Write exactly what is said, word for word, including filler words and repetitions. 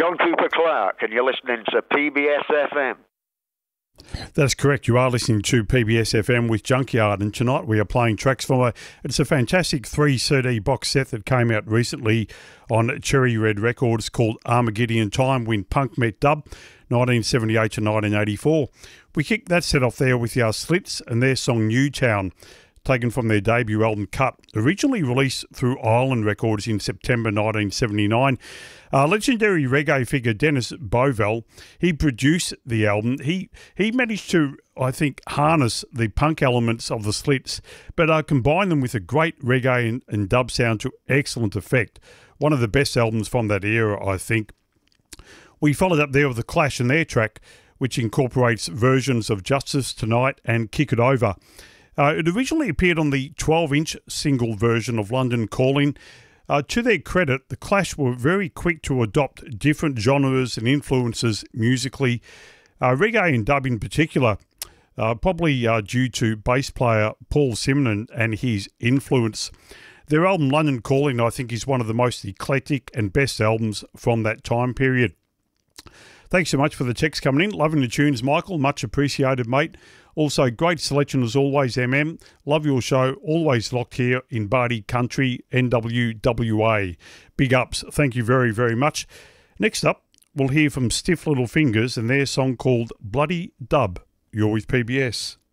John Cooper Clark, and you're listening to P B S F M. That's correct. You are listening to P B S F M with Junkyard, and tonight we are playing tracks from a, it's a fantastic three C D box set that came out recently on Cherry Red Records called Armageddon Time When Punk Met Dub, nineteen seventy-eight to nineteen eighty-four. We kicked that set off there with our Slits and their song Newtown, taken from their debut album Cut, originally released through Island Records in September nineteen seventy-nine. Uh, legendary reggae figure Dennis Bovell, he produced the album. He he managed to, I think, harness the punk elements of the Slits, but uh, combine them with a great reggae and, and dub sound to excellent effect. One of the best albums from that era, I think. We followed up there with The Clash and their track, which incorporates versions of Justice Tonight and Kick It Over. Uh, it originally appeared on the twelve-inch single version of London Calling. Uh, to their credit, The Clash were very quick to adopt different genres and influences musically, uh, reggae and dub in particular, uh, probably uh, due to bass player Paul Simonon and his influence. Their album London Calling, I think, is one of the most eclectic and best albums from that time period. Thanks so much for the text coming in. Loving the tunes, Michael. Much appreciated, mate. Also, great selection as always, M M. Love your show. Always locked here in Bardi Country, N W W A. Big ups. Thank you very, very much. Next up, we'll hear from Stiff Little Fingers and their song called Bloody Dub. You're with P B S.